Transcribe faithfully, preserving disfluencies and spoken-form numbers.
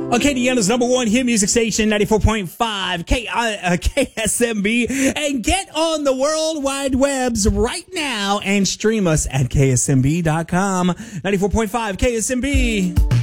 Acadiana's number one hit music station, ninety-four point five K, uh, K S M B. And get on the World Wide Webs right now and stream us at K S M B dot com. ninety-four point five K S M B.